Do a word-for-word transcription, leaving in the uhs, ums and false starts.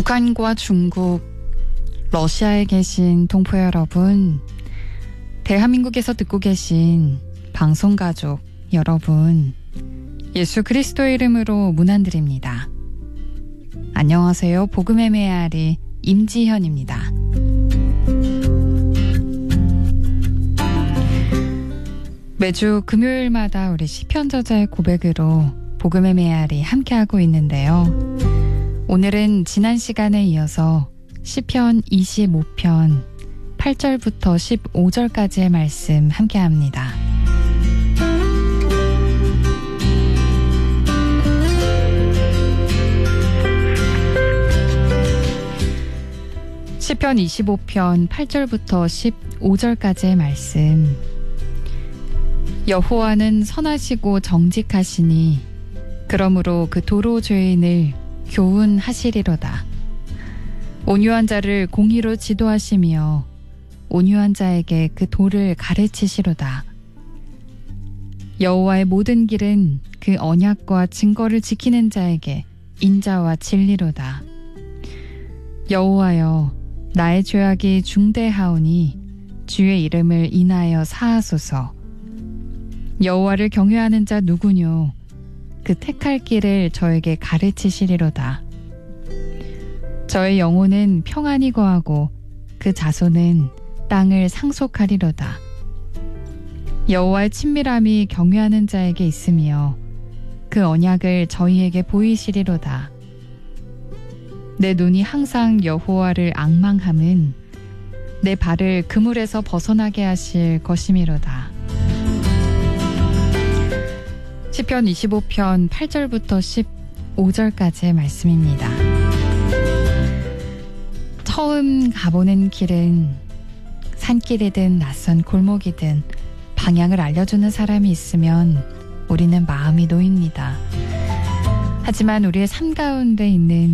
북한과 중국, 러시아에 계신 동포 여러분, 대한민국에서 듣고 계신 방송가족 여러분, 예수 그리스도의 이름으로 문안드립니다. 안녕하세요. 복음의 메아리 임지현입니다. 매주 금요일마다 우리 시편 저자의 고백으로 복음의 메아리 함께하고 있는데요. 오늘은 지난 시간에 이어서 시편 이십오 편 팔 절부터 십오 절까지의 말씀 함께합니다. 시편 이십오 편 팔 절부터 십오 절까지의 말씀. 여호와는 선하시고 정직하시니 그러므로 그 도로 죄인을 교훈하시리로다. 온유한 자를 공의로 지도하시며 온유한 자에게 그 도를 가르치시로다. 여호와의 모든 길은 그 언약과 증거를 지키는 자에게 인자와 진리로다. 여호와여, 나의 죄악이 중대하오니 주의 이름을 인하여 사하소서. 여호와를 경외하는 자 누구뇨? 그 택할 길을 저에게 가르치시리로다. 저의 영혼은 평안히 거하고 그 자손은 땅을 상속하리로다. 여호와의 친밀함이 경외하는 자에게 있으며 그 언약을 저희에게 보이시리로다. 내 눈이 항상 여호와를 앙망함은 내 발을 그물에서 벗어나게 하실 것이미로다. 시편 이십오 편 팔 절부터 십오 절까지의 말씀입니다. 처음 가보는 길은 산길이든 낯선 골목이든 방향을 알려주는 사람이 있으면 우리는 마음이 놓입니다. 하지만 우리의 삶 가운데 있는